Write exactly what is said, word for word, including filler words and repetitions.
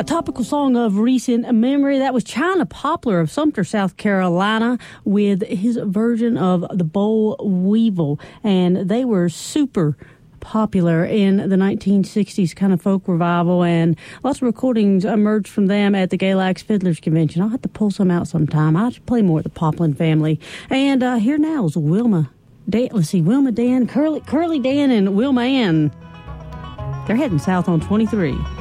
A topical song of recent memory, that was China Poplar of Sumter, South Carolina, with his version of the Boll Weevil. And they were super popular in the nineteen sixties kind of folk revival, and lots of recordings emerged from them at the Galax Fiddlers Convention. I'll have to pull some out sometime. I should play more of the Poplin family. And uh, here now is Wilma Dan. Let's see, Wilma Dan, Curly, Curly Dan, and Wilma Ann. They're heading south on twenty-three.